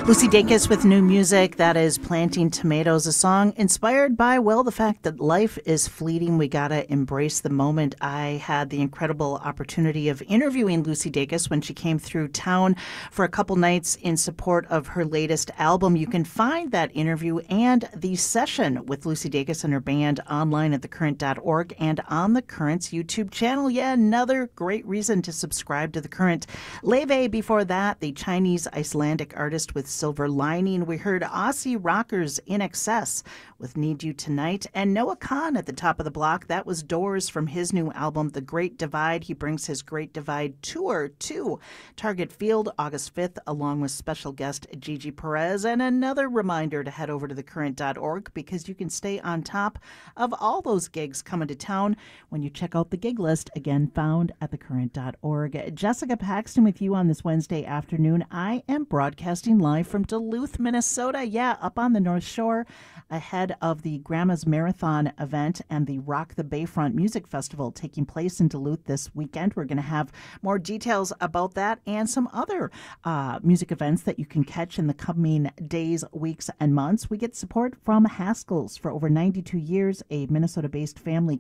Lucy Dacus with new music that is Planting Tomatoes, a song inspired by, well, the fact that life is fleeting. We got to embrace the moment. I had the incredible opportunity of interviewing Lucy Dacus when she came through town for a couple nights in support of her latest album. You can find that interview and the session with Lucy Dacus and her band online at thecurrent.org and on The Current's YouTube channel. Yeah, another great reason to subscribe to The Current. Leve before that, the Chinese Icelandic artist with Silver Lining. We heard Aussie rockers In Excess with Need You Tonight, and Noah Kahan at the top of the block. That was Doors from his new album, The Great Divide. He brings his Great Divide tour to Target Field August 5th, along with special guest Gigi Perez. And another reminder to head over to thecurrent.org because you can stay on top of all those gigs coming to town when you check out the gig list, again found at thecurrent.org. Jessica Paxton with you on this Wednesday afternoon. I am broadcasting live from Duluth, Minnesota. Yeah, up on the North Shore, ahead of the Grandma's Marathon event and the Rock the Bayfront Music Festival taking place in Duluth this weekend. We're going to have more details about that and some other music events that you can catch in the coming days, weeks, and months. We get support from Haskell's for over 92 years, a Minnesota-based family